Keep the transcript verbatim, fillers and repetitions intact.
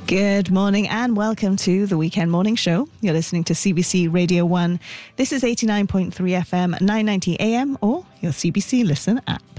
Good morning and welcome to the Weekend Morning Show. You're listening to C B C Radio one. This is eighty-nine point three F M, nine ninety A M or your C B C Listen app.